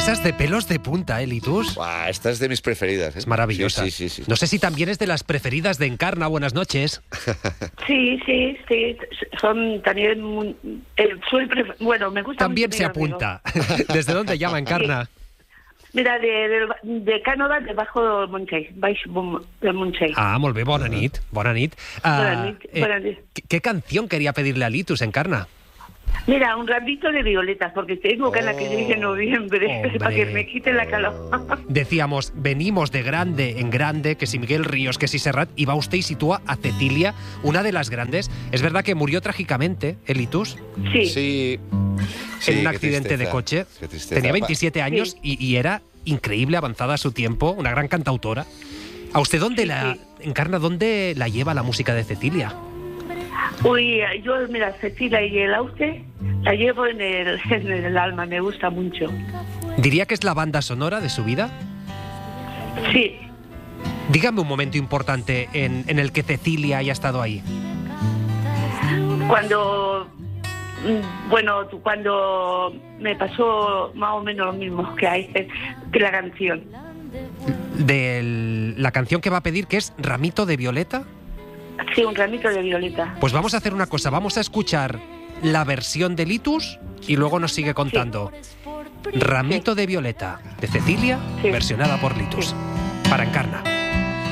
esas de pelos de punta, Litus. Buah, esta es de mis preferidas. Es maravillosa. Sí. No sé si también es de las preferidas de Encarna. Buenas noches. Sí. Son también... bueno, me gusta También mucho, se apunta. ¿Desde dónde llama Encarna? Mira, de Cànova, debajo del Montseny, baix del Montseny. Ah, molt bé, bona nit. Bona nit. Bona nit. ¿Qué canción quería pedirle a Litus, Encarna? Mira, un ramito de violetas, porque tengo ganas que llegue en noviembre, Hombre. para que me quite la calor. Decíamos, venimos de grande en grande, que si Miguel Ríos, que si Serrat, y va usted y sitúa a Cecilia, una de las grandes. Es verdad que murió trágicamente, Litus, Sí. en un qué accidente de tristeza, coche. qué tristeza. Tenía 27 años y era increíble, avanzada a su tiempo, una gran cantautora. ¿A usted Encarna, dónde la lleva la música de Cecilia? Uy, yo, mira, Cecilia y el Auste la llevo en el alma, me gusta mucho. ¿Diría que es la banda sonora de su vida? Sí. Dígame un momento importante en el que Cecilia haya estado ahí. Cuando me pasó más o menos lo mismo que la canción. De la canción que va a pedir, que es Ramito de Violeta. Sí, un ramito de violeta. Pues vamos a hacer una cosa, vamos a escuchar la versión de Litus y luego nos sigue contando. Ramito de Violeta, de Cecilia, Sí. versionada por Litus. Para Encarna.